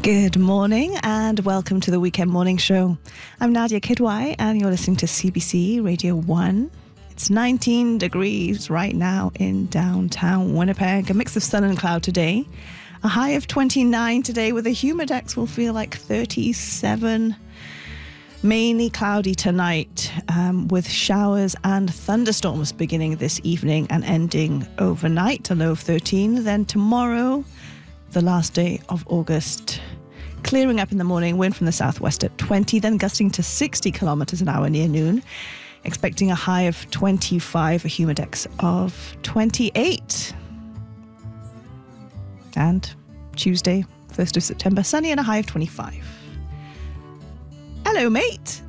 Good morning and welcome to the Weekend Morning Show. I'm Nadia Kidwai and you're listening to CBC Radio 1. It's 19 degrees right now in downtown Winnipeg. A mix of sun and cloud today. A high of 29 today with a humidex will feel like 37. Mainly cloudy tonight with showers and thunderstorms beginning this evening and ending overnight, a low of 13. Then tomorrow, the last day of August, clearing up in the morning, wind from the southwest at 20, then gusting to 60 kilometers an hour near noon. Expecting a high of 25, a humidex of 28. And Tuesday, 1st of September, sunny and a high of 25. Hello, mate.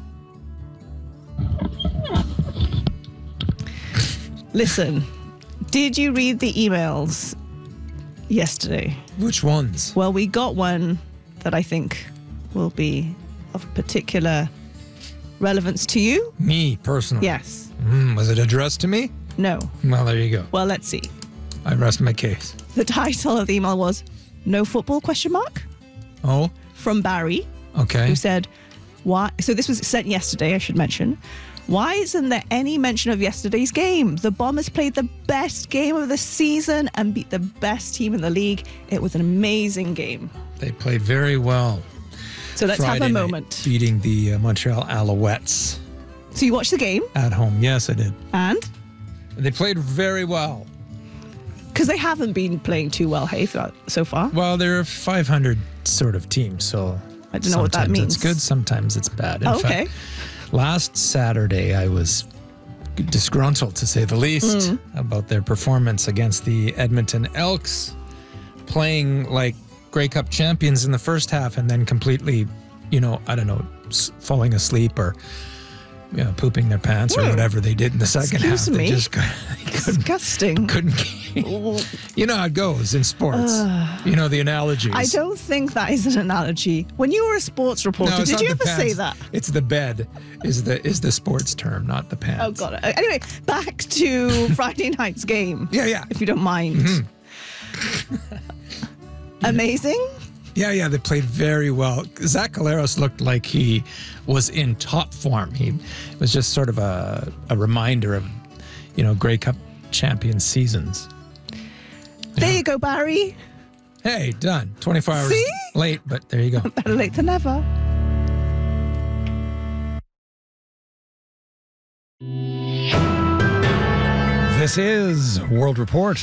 Listen, did you read the emails yesterday? Which ones? Well, we got one that I think will be of particular relevance to you. Me, personally? Yes. Was it addressed to me? No. Well, there you go. Well, let's see. I rest my case. The title of the email was No Football ? Oh? From Barry, Okay. who said, why? So this was sent yesterday, I should mention. Why isn't there any mention of yesterday's game? The Bombers played the best game of the season and beat the best team in the league. It was an amazing game. They played very well. So let's Friday have a night, moment. beating the Montreal Alouettes So you watched the game at home. Yes, I did. and? They played very well. Because they haven't been playing too well, hey, so far. Well, they're a 500 sort of team, so I don't know what that sometimes means. it's good, sometimes it's bad. In Okay. fact, last Saturday, I was disgruntled, to say the least, about their performance against the Edmonton Elks, playing like Grey Cup champions in the first half and then completely, falling asleep or pooping their pants or whatever they did in the second half. Excuse me? They just Disgusting. couldn't. You know how it goes in sports. The analogies. I don't think that is an analogy. When you were a sports reporter, No, it's did not you the ever say pants. that? It's the bed is the sports term, not the pants. Oh, God. Anyway, back to Friday night's game. Yeah. If you don't mind. Amazing. Yeah, they played very well. Zach Collaros looked like he was in top form. He was just sort of a reminder of, Grey Cup champion seasons. There you go, Barry. Hey, done. 24 hours See? late, but there you go. Better late than never. This is World Report.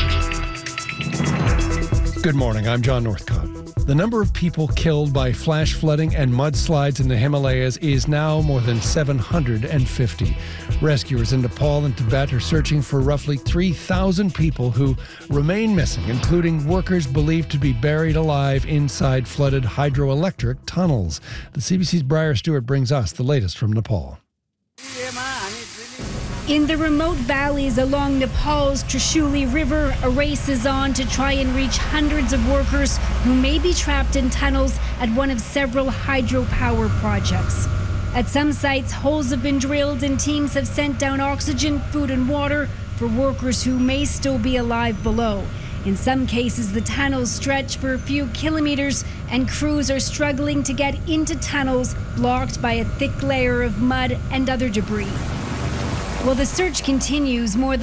Good morning, I'm John Northcott. The number of people killed by flash flooding and mudslides in the Himalayas is now more than 750. Rescuers in Nepal and Tibet are searching for roughly 3,000 people who remain missing, including workers believed to be buried alive inside flooded hydroelectric tunnels. The CBC's Briar Stewart brings us the latest from Nepal. In the remote valleys along Nepal's Trishuli River, a race is on to try and reach hundreds of workers who may be trapped in tunnels at one of several hydropower projects. At some sites, holes have been drilled and teams have sent down oxygen, food and water for workers who may still be alive below. In some cases, the tunnels stretch for a few kilometers and crews are struggling to get into tunnels blocked by a thick layer of mud and other debris. While the search continues, more than